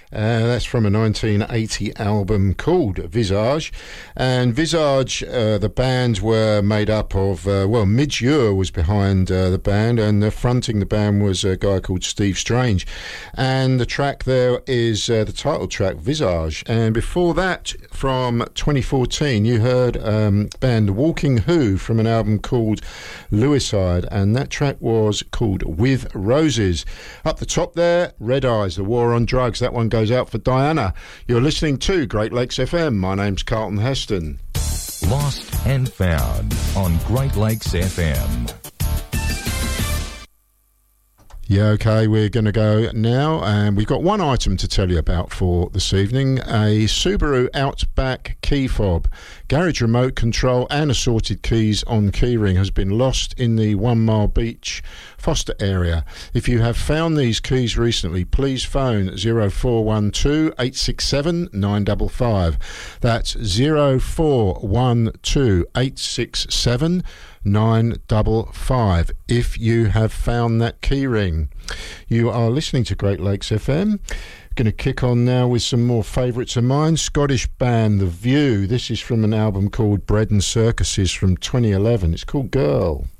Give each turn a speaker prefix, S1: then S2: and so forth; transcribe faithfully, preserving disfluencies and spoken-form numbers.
S1: Uh, that's from a nineteen eighty album called Visage. And Visage, uh, the band were made up of, uh, well, Midge Ure was behind uh, the band, and uh, fronting the band was a guy called Steve Strange. And the track there is uh, the title track, Visage. And before that, from twenty fourteen, you heard um, band Walking Who from an album called Lewiside, and that track was called With Roses. Up the top there, Red Eyes, The War on Drugs. That one goes out for Diana. You're listening to Great Lakes F M. My name's Carlton Heston.
S2: Lost and Found on Great Lakes F M.
S1: Yeah, okay, we're going to go now, and we've got one item to tell you about for this evening. A Subaru Outback key fob, garage remote control and assorted keys on keyring has been lost in the One Mile Beach Foster area. If you have found these keys recently, please phone zero four one two, eight six seven, nine five five. That's zero four one two, eight six seven, nine five five if you have found that keyring. You are listening to Great Lakes F M. Going to kick on now with some more favourites of mine. Scottish band The View. This is from an album called Bread and Circuses from twenty eleven. It's called Girl.